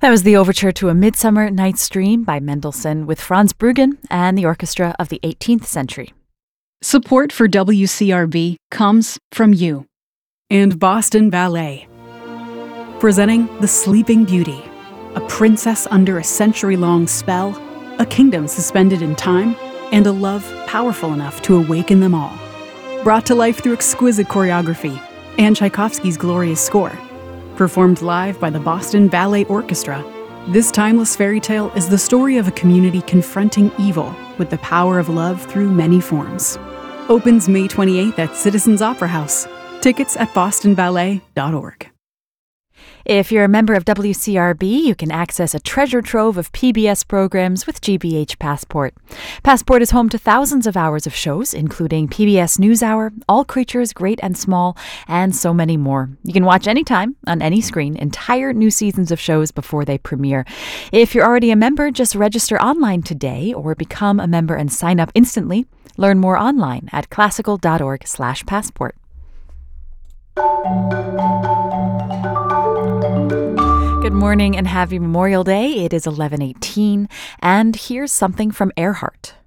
That was the overture to A Midsummer Night's Dream by Mendelssohn with Franz Bruggen and the orchestra of the 18th century. Support for WCRB comes from you and Boston Ballet. Presenting The Sleeping Beauty, a princess under a century-long spell, a kingdom suspended in time, and a love powerful enough to awaken them all. Brought to life through exquisite choreography and Tchaikovsky's glorious score. Performed live by the Boston Ballet Orchestra, this timeless fairy tale is the story of a community confronting evil with the power of love through many forms. Opens May 28th at Citizens Opera House. Tickets at bostonballet.org. If you're a member of WCRB, you can access a treasure trove of PBS programs with GBH Passport. Passport is home to thousands of hours of shows, including PBS NewsHour, All Creatures Great and Small, and so many more. You can watch anytime, on any screen, entire new seasons of shows before they premiere. If you're already a member, just register online today or become a member and sign up instantly. Learn more online at classical.org/passport. Good morning and happy Memorial Day. It is 11:18, and here's something from Earhart.